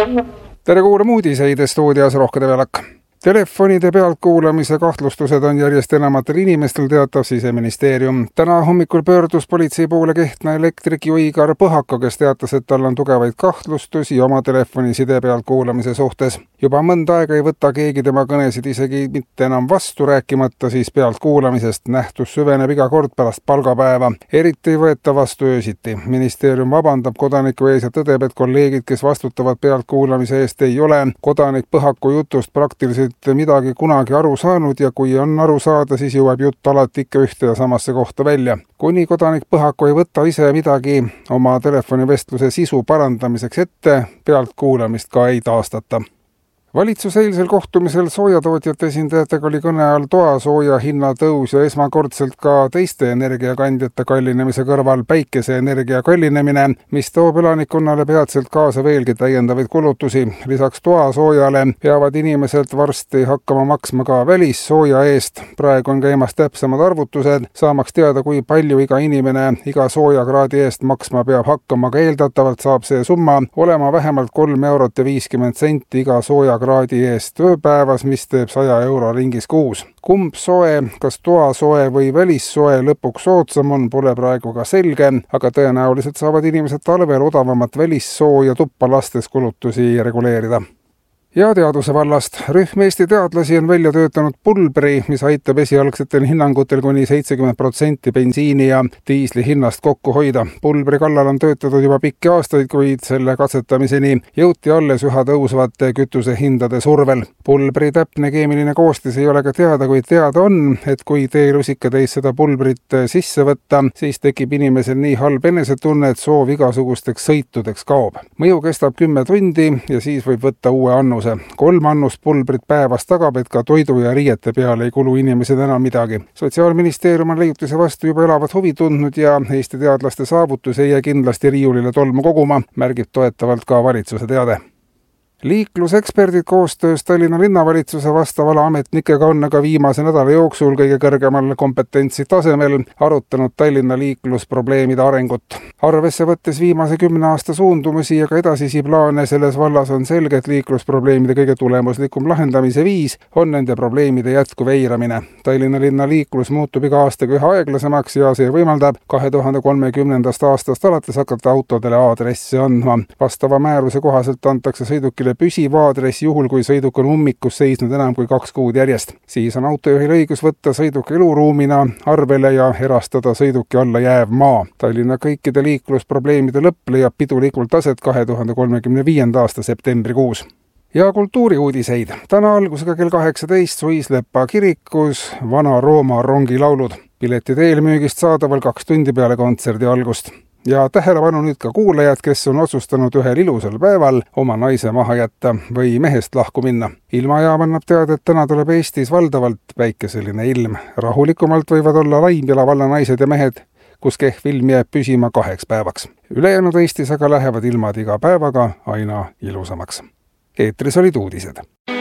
Tere kuulama uudiseid stuudios Rohkede Velak. Telefonide pealtkuulamise kahtlustused on järjest enamatel inimestel, teatab Siseministeerium. Täna hommikul pöördus politsei poole Kehtna elektrikju Igor Põhako, kes teatas, et tal on tugevaid kahtlustusi oma telefoni side pealtkuulamise suhtes. Juba mõnda aega ei võta keegi tema kõnesid isegi mitte enam vastu, rääkimata siis pealtkuulamisest. Nähtus süveneb iga kord pärast palgapäeva. Eriti ei võeta vastu öösiti. Ministeerium vabandab kodaniku ees ja tõdeb, et kolleegid, kes vastutavad pealtkuulamise eest, ei ole kodanik Põhako jutust praktiliselt midagi kunagi aru saanud ja kui on aru saada, siis jõuab jutt alati ikka ühte ja samasse kohta välja. Kuni kodanik Põhako ei võta ise midagi oma telefonivestluse sisu parandamiseks ette, pealtkuulamist ka ei taastata. Valitsuse eilsel kohtumisel soojatootjate esindajatega oli kõne all toasooja hinna tõus ja esmakordselt ka teiste energiakandjate kallinemise kõrval päikeseenergia kallinemine, mis toob elanikkonnale peatselt kaasa veelgi täiendavaid kulutusi. Lisaks toasoojale peavad inimesed varsti hakkama maksma ka välissooja eest. Praegu on käimas täpsemad arvutused, saamaks teada, kui palju iga inimene iga soojakraadi eest maksma peab hakkama, aga eeldatavalt saab see summa olema vähemalt 3,50 € iga soojakraadi eest ööpäevas, mis teeb 100 € ringis kuus. Kumb soe, kas toasoe või välissoe lõpuks soodsam on, pole praegu ka selge, aga tõenäoliselt saavad inimesed talvel odavamat välissooja tuppa lastes kulutusi reguleerida. Ja teaduse vallast. Rühm Eesti teadlasi on välja töötanud pulbri, mis aitab esialgsetel hinnangutel kuni 70% bensiini ja diisli hinnast kokku hoida. Pulbri kallal on töötatud juba pikki aastaid, kuid selle katsetamiseni jõuti alles üha tõusvate kütusehindade survel. Pulbri täpne keemiline koostis ei ole ka teada, kuid teada on, et kui teelusikatäis seda pulbrit sisse võtta, siis tekib inimesel nii halb enesetunne, et soov igasugusteks sõitudeks kaob. Mõju kestab 10 tundi ja siis võib võtta uue annuse. 3 annust pulbrit päevas tagab, et ka toidu ja riiete peale ei kulu inimesed enam midagi. Sotsiaalministeerium on leiutise vastu juba elavat huvi tundnud ja Eesti teadlaste saavutus ei jää kindlasti riiulile tolmu koguma, märgib toetavalt ka valitsuse teade. Liikluseksperdid koostöös Tallinna linnavalitsuse vastavale ametnikega on aga viimase nädala jooksul kõige kõrgemal kompetentsi tasemel arutanud Tallinna liiklusprobleemide arengut. Arvesse võttes viimase 10 aasta suundumusi ja ka edasisi plaane selles vallas on selge, et liiklusprobleemide kõige tulemuslikum lahendamise viis on nende probleemide jätkuv eiramine. Tallinna linna liiklus muutub iga aastaga üha aeglasemaks ja see võimaldab 2030. aastast alates hakata autodele aadressi andma. Vastava määruse kohaselt antakse sõidukile püsiv aadress juhul, kui sõiduk on ummikus seisnud enam kui 2 kuud järjest. Siis on autojuhil õigus võtta sõiduk eluruumina arvele ja erastada sõiduki alla jääv maa. Tallinna kõikide liiklusprobleemide lõpp leiab pidulikult aset 2035. aasta septembrikuus. Ja kultuuriuudiseid. Täna algusega kell 18 Suislepa kirikus Vana-Rooma rongilaulud. Piletid eelmüügist saadaval 2 tundi peale kontserdi algust. Ja tähelepanu nüüd ka kuulajad, kes on otsustanud ühel ilusal päeval oma naise maha jätta või mehest lahku minna. Ilmajaam annab teada, et täna tuleb Eestis valdavalt päikeseline ilm. Rahulikumalt võivad olla Laimpila valla naised ja mehed, kus kehv ilm jääb püsima 2 päevaks. Ülejäänud Eestis aga lähevad ilmad iga päevaga aina ilusamaks. Eetris olid uudised.